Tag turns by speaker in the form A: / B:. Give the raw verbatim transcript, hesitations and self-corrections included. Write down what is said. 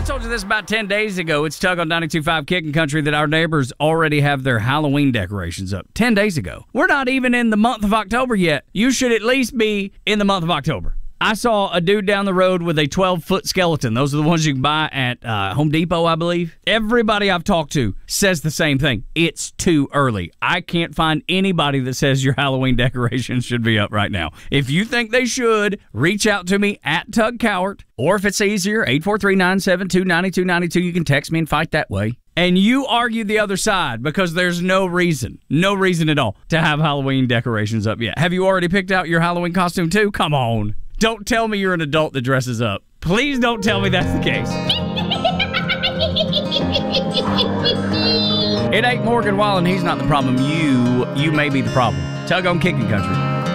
A: told you this about ten days ago. It's Tug on ninety-two point five Kicking Country that our neighbors already have their Halloween decorations up. ten days ago. We're not even in the month of October yet. You should at least be in the month of October. I saw a dude down the road with a twelve-foot skeleton. Those are the ones you can buy at uh, Home Depot, I believe. Everybody I've talked to says the same thing. It's too early. I can't find anybody that says your Halloween decorations should be up right now. If you think they should, reach out to me at Tug Cowart. Or if it's easier, eight four three, nine seven two, nine two nine two. You can text me and fight that way. And you argue the other side because there's no reason, no reason at all to have Halloween decorations up yet. Have you already picked out your Halloween costume too? Come on. Don't tell me you're an adult that dresses up. Please don't tell me that's the case. It ain't Morgan Wallen. He's not the problem. You, you may be the problem. Tug on Kicking Country.